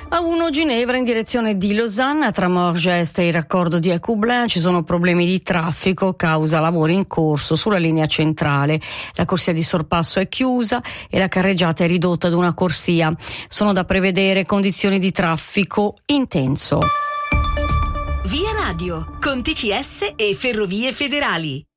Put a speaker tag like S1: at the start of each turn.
S1: A1 Ginevra in direzione di Losanna tra Morges e il raccordo di Ecoublain ci sono problemi di traffico causa lavori in corso sulla linea centrale. La corsia di sorpasso è chiusa e la carreggiata è ridotta ad una corsia. Sono da prevedere condizioni di traffico intenso.
S2: Via Radio con TCS e Ferrovie Federali.